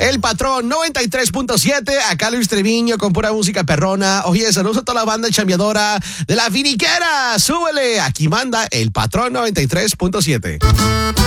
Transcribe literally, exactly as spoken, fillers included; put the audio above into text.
El Patrón noventa y tres punto siete. Acá Luis Treviño con pura música perrona. Oye, saludos a toda la banda chambeadora de La Finiquera. Súbele. Aquí manda El Patrón noventa y tres punto siete.